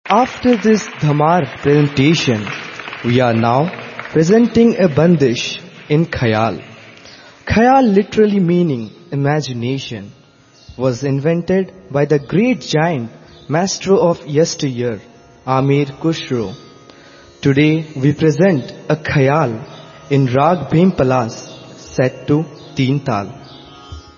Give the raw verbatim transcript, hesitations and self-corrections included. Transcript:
After this Dhamar presentation, we are now presenting a bandish in Khayal. Khayal, literally meaning imagination, was invented by the great giant maestro of yesteryear, Amir Khusro. Today we present a Khayal in Rag Bhimpalas set to Teen Tal.